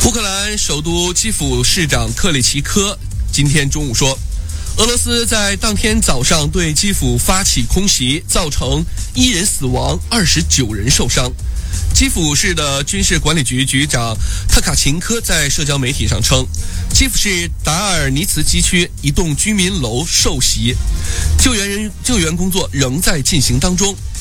乌克兰首都基辅市长克里奇科今天中午说，俄罗斯在当天早上对基辅发起空袭，造成1人死亡，29人受伤。基辅市的军事管理局局长特卡琴科在社交媒体上称，基辅市达尔尼茨基区一栋居民楼受袭，救援工作仍在进行当中。